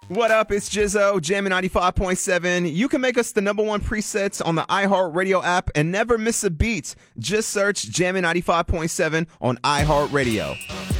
What up? It's Jizzo, Jammin' 95.7. You can make us the number one presets on the iHeartRadio app and never miss a beat. Just search Jammin' 95.7 on iHeartRadio.